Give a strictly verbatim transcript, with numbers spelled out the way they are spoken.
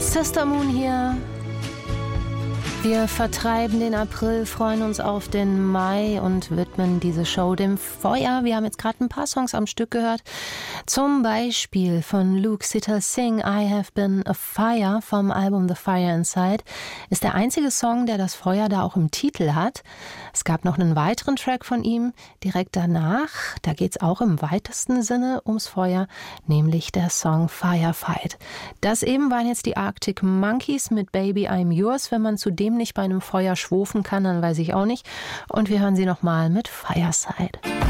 Sister Moon hier. Wir vertreiben den April, freuen uns auf den Mai und widmen diese Show dem Feuer. Wir haben jetzt gerade ein paar Songs am Stück gehört. Zum Beispiel von Luke Sitter Singh, I Have Been a Fire vom Album The Fire Inside. Ist der einzige Song, der das Feuer da auch im Titel hat. Es gab noch einen weiteren Track von ihm direkt danach. Da geht es auch im weitesten Sinne ums Feuer, nämlich der Song Firefight. Das eben waren jetzt die Arctic Monkeys mit Baby I'm Yours. Wenn man zu dem nicht bei einem Feuer schwofen kann, dann weiß ich auch nicht. Und wir hören sie nochmal mit Fireside.